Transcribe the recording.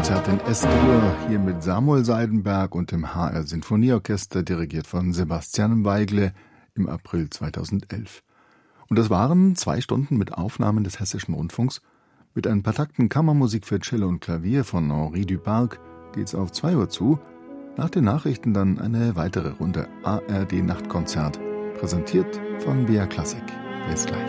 Konzert in S-Dur, hier mit Samuel Seidenberg und dem HR Sinfonieorchester, dirigiert von Sebastian Weigle im April 2011. Und das waren 2 Stunden mit Aufnahmen des Hessischen Rundfunks. Mit ein paar Takten Kammermusik für Cello und Klavier von Henri Duparc geht's auf 2 Uhr zu. Nach den Nachrichten dann eine weitere Runde ARD Nachtkonzert, präsentiert von BR Klassik. Bis gleich.